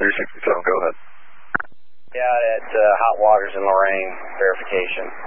367, go ahead. Yeah, at Hot Waters in Lorain, verification.